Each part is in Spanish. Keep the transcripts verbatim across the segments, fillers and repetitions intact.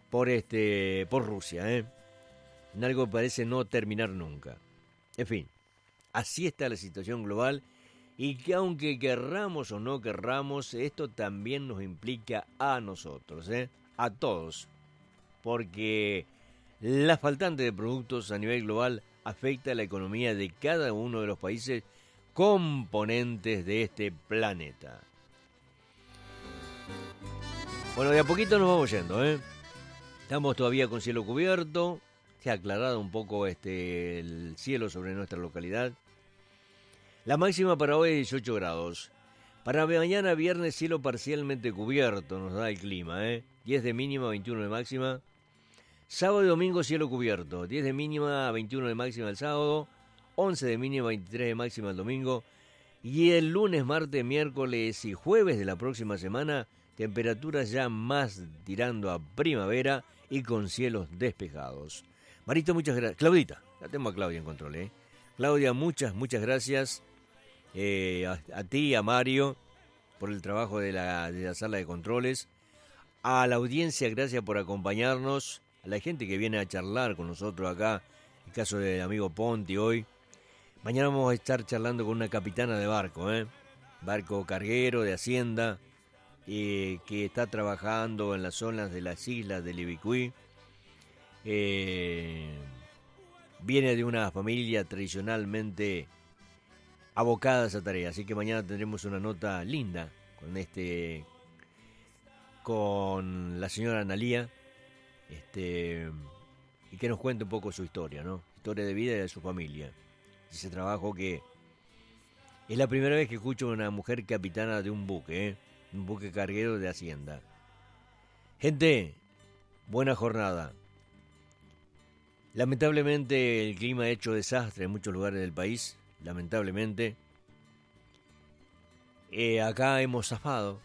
por este por Rusia, ¿eh? En algo que parece no terminar nunca. En fin, así está la situación global y que aunque querramos o no querramos, esto también nos implica a nosotros, ¿eh? A todos, porque la faltante de productos a nivel global afecta a la economía de cada uno de los países componentes de este planeta. Bueno, de a poquito nos vamos yendo, ¿eh? Estamos todavía con cielo cubierto, se ha aclarado un poco este, el cielo sobre nuestra localidad. La máxima para hoy es dieciocho grados. Para mañana viernes cielo parcialmente cubierto, nos da el clima, ¿eh? diez de mínima, veintiuno de máxima. Sábado y domingo cielo cubierto, diez de mínima, veintiuno de máxima el sábado, once de mínima, veintitrés de máxima el domingo. Y el lunes, martes, miércoles y jueves de la próxima semana, temperaturas ya más tirando a primavera y con cielos despejados. Marito, muchas gracias. Claudita, la tengo a Claudia en control, ¿eh? Claudia, muchas, muchas gracias eh, a, a ti, a Mario, por el trabajo de la, de la sala de controles. A la audiencia, gracias por acompañarnos. A la gente que viene a charlar con nosotros acá, el caso del amigo Ponti hoy. Mañana vamos a estar charlando con una capitana de barco, ¿eh? Barco carguero de Hacienda, eh, que está trabajando en las zonas de las islas del Ibicuí. Eh, viene de una familia tradicionalmente abocada a esa tarea, así que mañana tendremos una nota linda con este, con la señora Analía, este, y que nos cuente un poco su historia, ¿no? Historia de vida y de su familia. Ese trabajo que es la primera vez que escucho a una mujer capitana de un buque, ¿eh? Un buque carguero de Hacienda. Gente, buena jornada. Lamentablemente el clima ha hecho desastre en muchos lugares del país, lamentablemente. Eh, acá hemos zafado,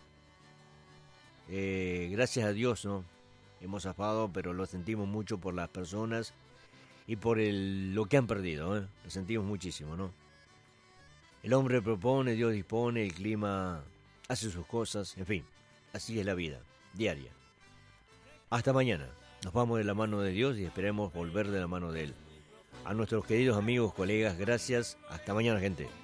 eh, gracias a Dios, ¿no? Hemos zafado, pero lo sentimos mucho por las personas y por el, lo que han perdido, ¿eh? Lo sentimos muchísimo, ¿no? El hombre propone, Dios dispone, el clima hace sus cosas, en fin, así es la vida, diaria. Hasta mañana, nos vamos de la mano de Dios y esperemos volver de la mano de Él. A nuestros queridos amigos, colegas, gracias, hasta mañana, gente.